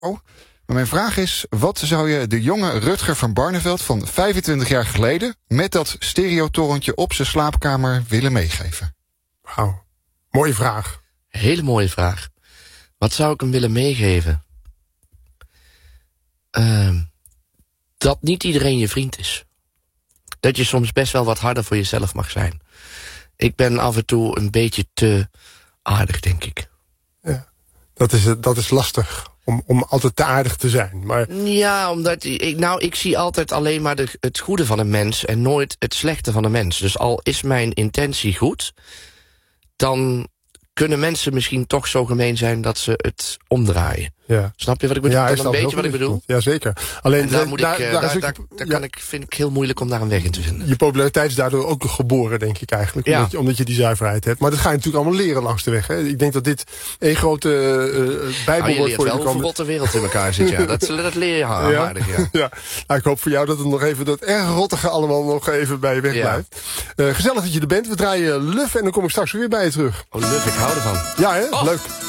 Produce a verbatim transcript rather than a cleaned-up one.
Oh, maar mijn vraag is, wat zou je de jonge Rutger van Barneveld van vijfentwintig jaar geleden met dat stereotorentje op zijn slaapkamer willen meegeven? Wauw, mooie vraag. Hele mooie vraag. Wat zou ik hem willen meegeven? Uh, dat niet iedereen je vriend is. Dat je soms best wel wat harder voor jezelf mag zijn. Ik ben af en toe een beetje te aardig, denk ik. Ja, dat is, dat is lastig. Om, om altijd te aardig te zijn. Maar... Ja, omdat ik, nou, ik zie altijd alleen maar de, het goede van een mens en nooit het slechte van een mens. Dus al is mijn intentie goed, dan kunnen mensen misschien toch zo gemeen zijn dat ze het omdraaien. Ja. Snap je wat ik bedoel? Ja, Dan weet je wat ik bedoel? Ja, zeker. Alleen daar, moet daar, ik, daar, daar, daar, daar, daar ja. kan ik, vind ik heel moeilijk om daar een weg in te vinden. Je populariteit is daardoor ook geboren, denk ik eigenlijk. Ja. Omdat, je, omdat je die zuiverheid hebt. Maar dat ga je natuurlijk allemaal leren langs de weg. Hè. Ik denk dat dit een grote uh, bijbel nou, je wordt voor je. Je leert wel hoe rot de wereld in elkaar zit, ja. Dat, dat leer je aardig, ja. ja. Nou, ik hoop voor jou dat het nog even, dat erg rottige allemaal nog even bij je weg ja. blijft. Uh, gezellig dat je er bent. We draaien Luf en dan kom ik straks weer bij je terug. Oh, Luf, ik hou ervan. Ja, hè? Oh. Leuk.